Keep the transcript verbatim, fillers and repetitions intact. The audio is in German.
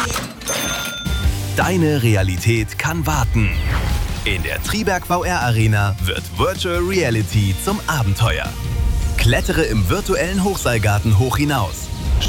Deine Realität kann warten. In der Triberg V R Arena wird Virtual Reality zum Abenteuer. Klettere im virtuellen Hochseilgarten hoch hinaus.